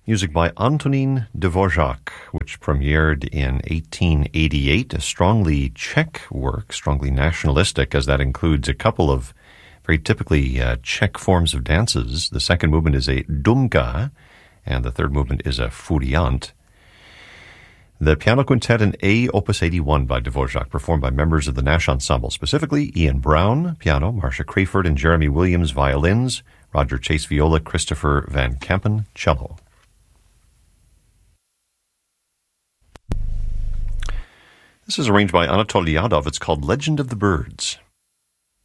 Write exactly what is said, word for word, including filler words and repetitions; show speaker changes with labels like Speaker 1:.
Speaker 1: Music by Antonín Dvořák, which premiered in eighteen eighty-eight, a strongly Czech work, strongly nationalistic, as that includes a couple of very typically uh, Czech forms of dances. The second movement is a dumka, and the third movement is a furiant. The piano quintet in A, Opus eighty-one by Dvořák, performed by members of the Nash Ensemble, specifically Ian Brown, piano, Marcia Crayford and Jeremy Williams, violins, Roger Chase, viola, Christopher Van Kampen, cello. This is arranged by Anatol Lyadov. It's called Legend of the Birds.